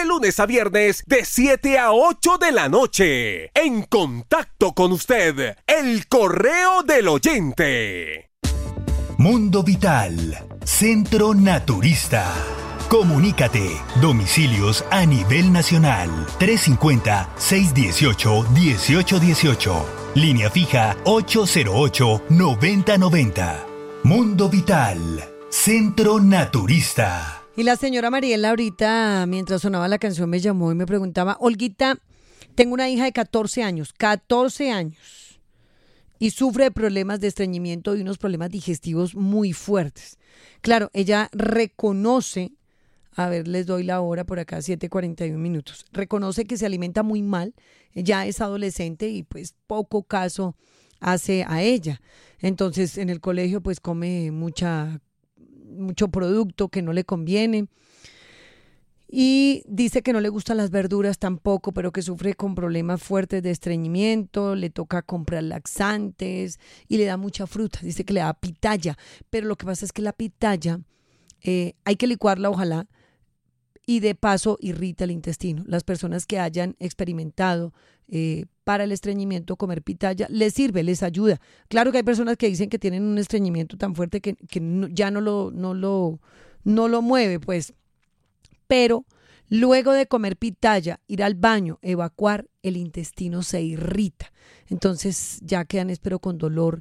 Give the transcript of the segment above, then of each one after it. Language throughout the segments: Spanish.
de lunes a viernes de 7 a 8 de la noche. En contacto con usted, el correo del oyente. Mundo Vital, Centro Naturista. Comunícate. Domicilios a nivel nacional. 350-618-1818. Línea fija 808-9090. Mundo Vital, Centro Naturista. Y la señora Mariela ahorita, mientras sonaba la canción, me llamó y me preguntaba, Olguita, tengo una hija de 14 años, y sufre de problemas de estreñimiento y unos problemas digestivos muy fuertes. Claro, ella reconoce, a ver, les doy la hora por acá, 7:41. Reconoce que se alimenta muy mal, ya es adolescente y pues poco caso hace a ella. Entonces en el colegio pues come mucho producto que no le conviene. Y dice que no le gustan las verduras tampoco, pero que sufre con problemas fuertes de estreñimiento, le toca comprar laxantes y le da mucha fruta. Dice que le da pitaya, pero lo que pasa es que la pitaya hay que licuarla, ojalá, y de paso irrita el intestino. Las personas que hayan experimentado para el estreñimiento comer pitaya, les sirve, les ayuda. Claro que hay personas que dicen que tienen un estreñimiento tan fuerte que ya no lo mueve, pues. Pero luego de comer pitaya, ir al baño, evacuar, el intestino se irrita. Entonces ya quedan, espero, con dolor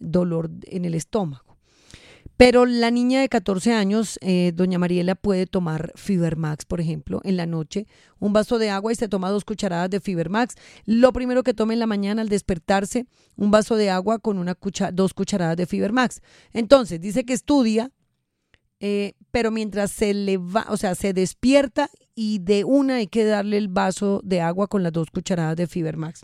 en el estómago. Pero la niña de 14 años, doña Mariela, puede tomar Fibermax, por ejemplo, en la noche, un vaso de agua y se toma 2 cucharadas de Fibermax. Lo primero que tome en la mañana al despertarse, un vaso de agua con 2 cucharadas de Fibermax. Entonces, dice que estudia, pero mientras se despierta y de una hay que darle el vaso de agua con las 2 cucharadas de Fibermax.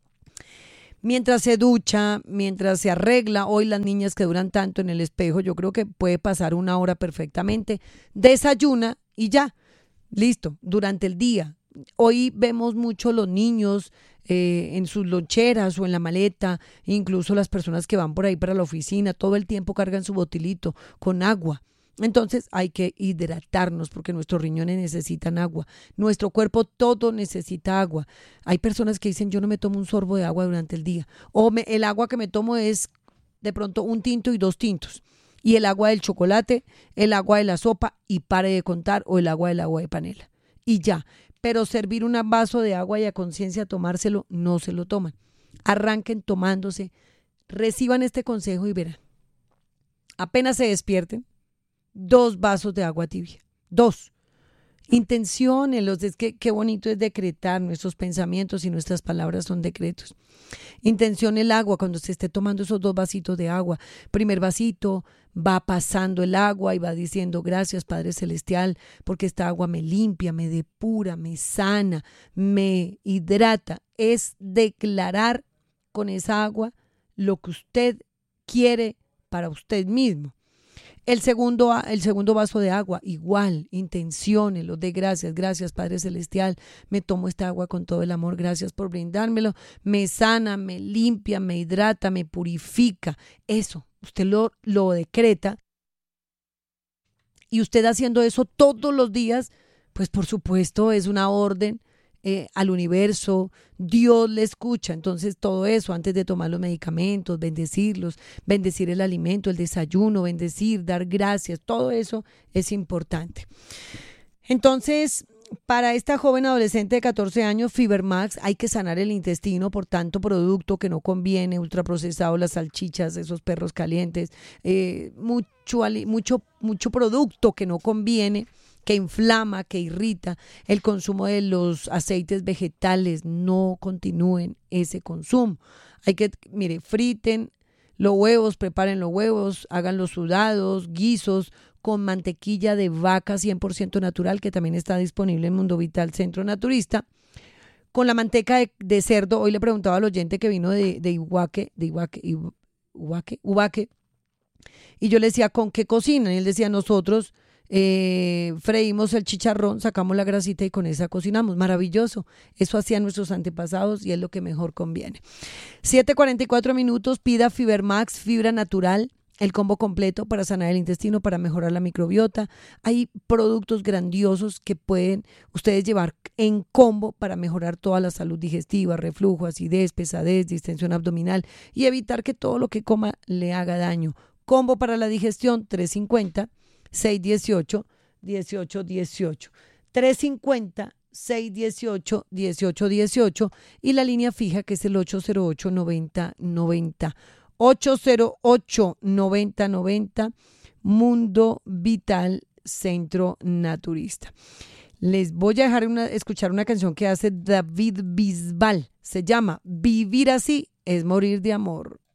Mientras se ducha, mientras se arregla, hoy las niñas que duran tanto en el espejo, yo creo que puede pasar 1 hora perfectamente, desayuna y ya, listo, durante el día. Hoy vemos mucho los niños en sus loncheras o en la maleta, incluso las personas que van por ahí para la oficina, todo el tiempo cargan su botilito con agua. Entonces hay que hidratarnos porque nuestros riñones necesitan agua. Nuestro cuerpo todo necesita agua. Hay personas que dicen yo no me tomo un sorbo de agua durante el día. El agua que me tomo es de pronto 1 tinto y 2 tintos. Y el agua del chocolate, el agua de la sopa y pare de contar, o el agua de panela. Y ya. Pero servir un vaso de agua y a conciencia tomárselo, no se lo toman. Arranquen tomándose. Reciban este consejo y verán. Apenas se despierten, 2 vasos de agua tibia. 2. Intenciónenlos. Es que qué bonito es decretar. Nuestros pensamientos y nuestras palabras son decretos. Intencione el agua cuando se esté tomando esos 2 vasitos de agua. Primer vasito, va pasando el agua y va diciendo gracias Padre Celestial porque esta agua me limpia, me depura, me sana, me hidrata. Es declarar con esa agua lo que usted quiere para usted mismo. El segundo vaso de agua, igual, intenciónelo, dé gracias, gracias Padre Celestial, me tomo esta agua con todo el amor, gracias por brindármelo, me sana, me limpia, me hidrata, me purifica. Eso, usted lo decreta y usted haciendo eso todos los días, pues por supuesto es una orden al universo, Dios le escucha. Entonces todo eso antes de tomar los medicamentos, bendecirlos, bendecir el alimento, el desayuno, bendecir, dar gracias, todo eso es importante. Entonces, para esta joven adolescente de 14 años, Fibermax, hay que sanar el intestino por tanto producto que no conviene, ultraprocesado, las salchichas, esos perros calientes, mucho producto que no conviene, que inflama, que irrita. El consumo de los aceites vegetales, no continúen ese consumo. Hay que, friten los huevos, preparen los huevos, hagan los sudados, guisos con mantequilla de vaca 100% natural, que también está disponible en Mundo Vital Centro Naturista. Con la manteca de cerdo, hoy le preguntaba al oyente que vino de Ihuaque, y yo le decía, ¿con qué cocinan? Y él decía, nosotros freímos el chicharrón, sacamos la grasita y con esa cocinamos. Maravilloso. Eso hacían nuestros antepasados y es lo que mejor conviene. 7:44, pida Fibermax, fibra natural, el combo completo para sanar el intestino, para mejorar la microbiota. Hay productos grandiosos que pueden ustedes llevar en combo para mejorar toda la salud digestiva, reflujo, acidez, pesadez, distensión abdominal y evitar que todo lo que coma le haga daño. Combo para la digestión 350-618-1818. 350-618-1818 y la línea fija que es el 808-9090. 808-9090, Mundo Vital Centro Naturista. Les voy a dejar escuchar una canción que hace David Bisbal. Se llama Vivir así es morir de amor.